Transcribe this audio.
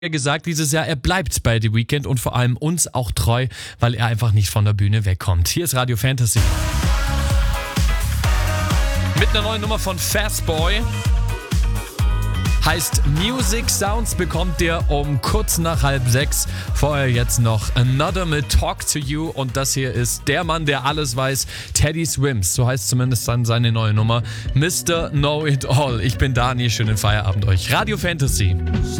gesagt, dieses Jahr, er bleibt bei The Weeknd und vor allem uns auch treu, weil er einfach nicht von der Bühne wegkommt. Hier ist Radio Fantasy. Mit einer neuen Nummer von Fastboy. Heißt Music Sounds, bekommt ihr um kurz nach 5:30. Vorher jetzt noch Another mit Talk to You. Und das hier ist der Mann, der alles weiß. Teddy Swims, so heißt zumindest dann seine neue Nummer. Mr. Know It All. Ich bin Dani, schönen Feierabend euch. Radio Fantasy.